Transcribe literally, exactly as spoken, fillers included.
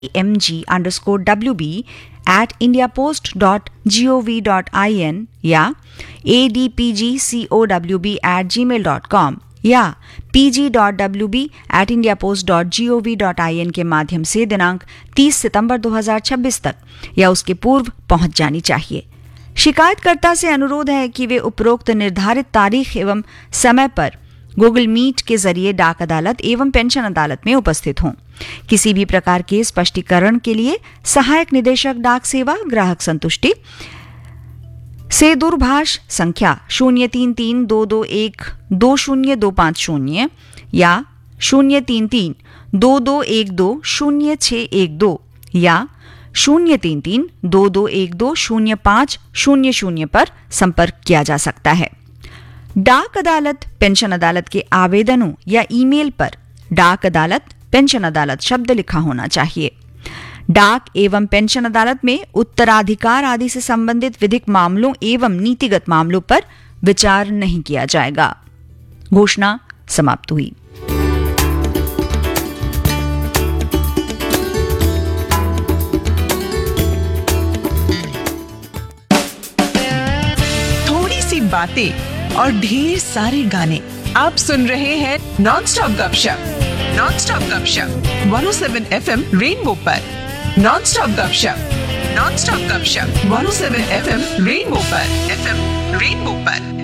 mg underscore wb at indiapost.gov.in या adpgcowb at gmail.com या pg.wb at indiapost.gov.in के माध्यम से दिनांक तीस सितंबर दो हज़ार छब्बीस तक या उसके पूर्व पहुंच जानी चाहिए। शिकायतकर्ता से अनुरोध है कि वे उपरोक्त निर्धारित तारीख एवं समय पर गूगल मीट के जरिए डाक अदालत एवं पेंशन अदालत में उपस्थित हों। किसी भी प्रकार के स्पष्टीकरण के लिए सहायक निदेशक डाक सेवा ग्राहक संतुष्टि से दूरभाष संख्या शून्य तीन तीन दो दो एक दो शून्य दो पाँच शून्य या शून्य तीन तीन दो दो एक दो शून्य छः एक दो या शून्य तीन तीन दो दो एक दो शून्य पाँच शून्य शून्य पर संपर्क किया जा सकता है। डाक अदालत पेंशन अदालत के आवेदनों या ईमेल पर डाक अदालत पेंशन अदालत शब्द लिखा होना चाहिए। डाक एवं पेंशन अदालत में उत्तराधिकार आदि से संबंधित विधिक मामलों एवं नीतिगत मामलों पर विचार नहीं किया जाएगा। घोषणा समाप्त हुई। थोड़ी सी बातें और ढेर सारे गाने। आप सुन रहे हैं नॉन स्टॉप गपशप नॉन स्टॉप गपशप एक सौ सात एफ एम रेनबो पर। नॉन स्टॉप गपशप नॉन स्टॉप गपशप एक सौ सात एफ एम रेनबो पर एफ एम रेनबो पर।